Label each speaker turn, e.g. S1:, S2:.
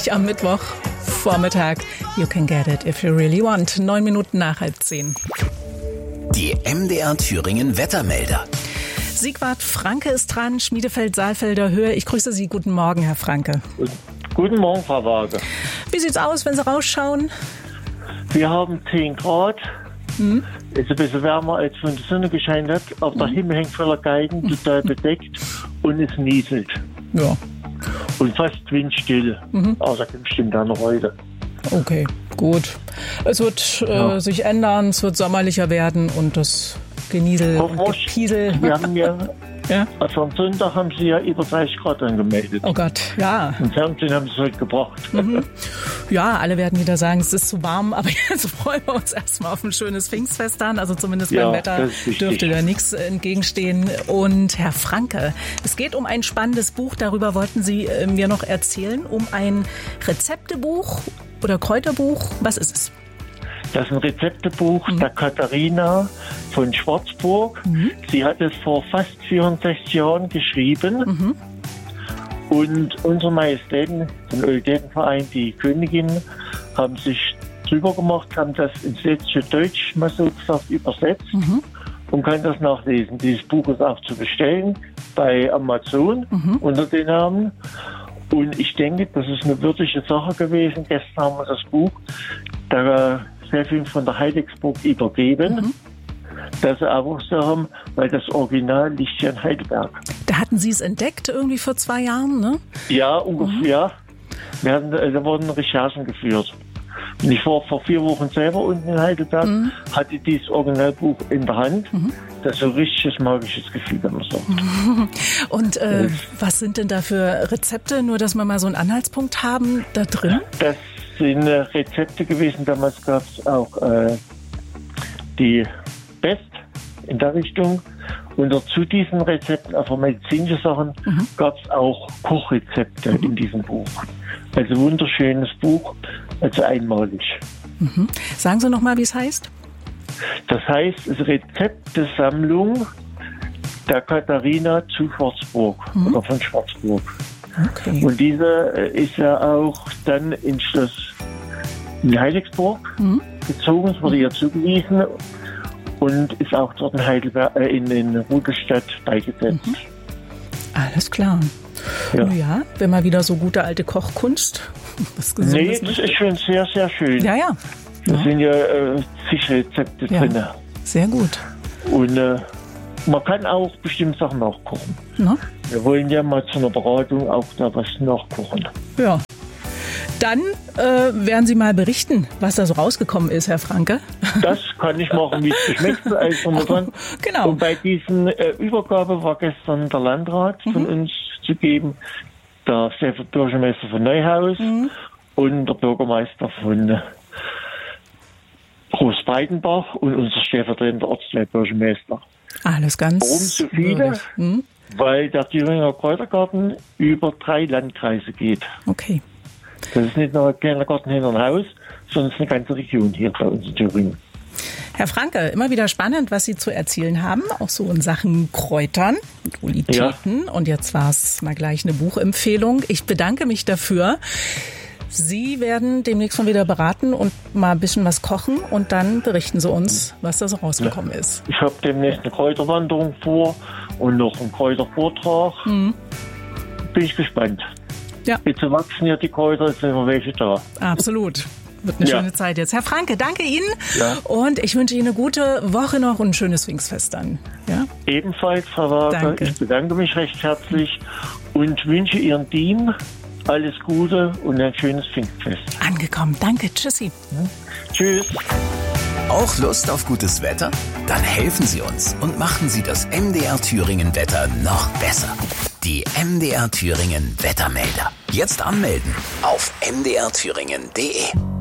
S1: Am Mittwochvormittag. You can get it if you really want. 9 Minuten nach 9:30.
S2: Die MDR Thüringen Wettermelder.
S1: Sigvard Franke ist dran, Schmiedefeld-Saalfelder Höhe. Ich grüße Sie. Guten Morgen, Herr Franke.
S3: Guten Morgen, Frau Waage.
S1: Wie sieht's aus, wenn Sie rausschauen?
S3: Wir haben 10 Grad. Ist ein bisschen wärmer, als wenn die Sonne gescheint hat. Aber der Himmel hängt voller Geigen, total bedeckt und es nieselt.
S1: Ja.
S3: Und fast windstill. Außer bestimmt dann heute.
S1: Okay, gut. Es wird sich ändern, es wird sommerlicher werden und das Geniesel und Gepiesel.
S3: Wir haben also am Sonntag haben Sie ja über 30 Grad angemeldet.
S1: Oh Gott, ja.
S3: Im Fernsehen haben Sie es heute gebracht.
S1: Ja, alle werden wieder sagen, es ist zu warm, aber jetzt freuen wir uns erstmal auf ein schönes Pfingstfest an. Also zumindest beim Wetter dürfte da nichts entgegenstehen. Und Herr Franke, es geht um ein spannendes Buch, darüber wollten Sie mir noch erzählen, um ein Rezeptebuch oder Kräuterbuch. Was ist es?
S3: Das ist ein Rezeptebuch der Katharina von Schwarzburg. Sie hat es vor fast 64 Jahren geschrieben. Und unsere Majestäten, den Olitätenverein, die Königinnen, haben sich drüber gemacht, haben das ins letzte Deutsch, mal so gesagt, übersetzt und kann das nachlesen. Dieses Buch ist auch zu bestellen bei Amazon unter den Namen. Und ich denke, das ist eine würdige Sache gewesen. Gestern haben wir das Buch der Chefin von der Heidelberg übergeben, dass sie auch so haben, weil das Original liegt hier in Heidelberg.
S1: Da hatten Sie es entdeckt irgendwie vor 2 Jahren, ne?
S3: Ja, ungefähr. Da wurden Recherchen geführt. Und ich war vor 4 Wochen selber unten in Heidelberg, hatte dieses Originalbuch in der Hand. Das ist so ein richtiges magisches Gefühl, wenn man sagt.
S1: Und was sind denn da für Rezepte? Nur, dass wir mal so einen Anhaltspunkt haben da drin?
S3: Das sind Rezepte gewesen. Damals gab es auch die Best in der Richtung. Und zu diesen Rezepten, also medizinische Sachen, gab es auch Kochrezepte in diesem Buch. Also wunderschönes Buch, also einmalig.
S1: Sagen Sie noch mal, wie es heißt?
S3: Das heißt, es ist Rezeptesammlung der Katharina zu Schwarzburg oder von Schwarzburg.
S1: Okay.
S3: Und diese ist ja auch dann in Schloss Heidelberg gezogen, es wurde ihr zugewiesen und ist auch dort in Heidelberg, in Rudolstadt beigesetzt.
S1: Alles klar. Ja, wenn mal wieder so gute alte Kochkunst. Was Gesundes,
S3: das ist schon sehr, sehr schön.
S1: Ja.
S3: Da sind ja zig Rezepte drin.
S1: Sehr gut.
S3: Und man kann auch bestimmte Sachen nachkochen.
S1: Na?
S3: Wir wollen ja mal zu einer Beratung auch da was nachkochen.
S1: Ja. Dann werden Sie mal berichten, was da so rausgekommen ist, Herr Franke.
S3: Das kann ich machen, wie es geschmeckt hat.
S1: Genau.
S3: Und bei diesen Übergabe war gestern der Landrat von uns zu geben, der Bürgermeister von Neuhaus und der Bürgermeister von Großbreitenbach und unser stellvertretender Ortsleitbürgermeister.
S1: Alles ganz.
S3: Warum so viele? Weil der Thüringer Kräutergarten über 3 Landkreise geht.
S1: Okay.
S3: Das ist nicht nur ein kleiner Garten hinter dem Haus, sondern es ist eine ganze Region hier bei uns in Thüringen.
S1: Herr Franke, immer wieder spannend, was Sie zu erzählen haben, auch so in Sachen Kräutern und Olitäten. Und jetzt war es mal gleich eine Buchempfehlung. Ich bedanke mich dafür. Sie werden demnächst mal wieder beraten und mal ein bisschen was kochen und dann berichten Sie uns, was da so rausgekommen ist.
S3: Ich habe demnächst eine Kräuterwanderung vor und noch einen Kräutervortrag. Bin ich gespannt.
S1: Ja.
S3: Jetzt wachsen ja die Kräuter, jetzt sind wir welche da.
S1: Absolut. Wird eine schöne Zeit jetzt. Herr Franke, danke Ihnen und ich wünsche Ihnen eine gute Woche noch und ein schönes Pfingstfest dann. Ja?
S3: Ebenfalls, Frau Waage.
S1: Danke.
S3: Ich bedanke mich recht herzlich und wünsche Ihrem Team alles Gute und ein schönes Pfingstfest.
S1: Angekommen. Danke. Tschüssi.
S3: Tschüss.
S2: Auch Lust auf gutes Wetter? Dann helfen Sie uns und machen Sie das MDR Thüringen Wetter noch besser. Die MDR Thüringen Wettermelder. Jetzt anmelden auf mdrthüringen.de.